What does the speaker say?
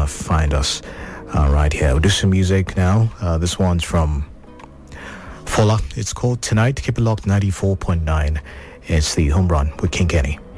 find us right here. We'll do some music now. This one's from Fola. It's called Tonight. Keep it locked, 94.9. It's the Home Run with King Kenny.